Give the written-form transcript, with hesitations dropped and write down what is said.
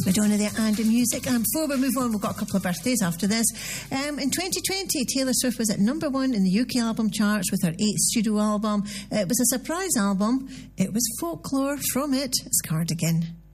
Madonna there and the music. And before we move on, we've got a couple of birthdays after this. In 2020, Taylor Swift was at number 1 in the UK album charts with her 8th studio album. It was a surprise album. It was Folklore. From it, it's Cardigan.